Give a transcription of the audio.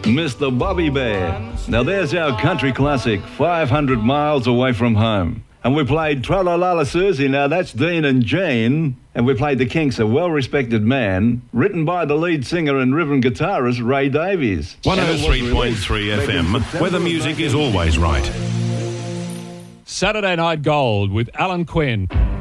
Mr. Bobby Bear. Now there's our country classic, 500 Miles Away From Home. And we played Tra-La-La-La Susie, now that's Dean and Jane. And we played The Kinks, A Well-Respected Man, written by the lead singer and rhythm guitarist Ray Davies. 103.3 FM, where the music is always right. Saturday Night Gold with Alan Quinn.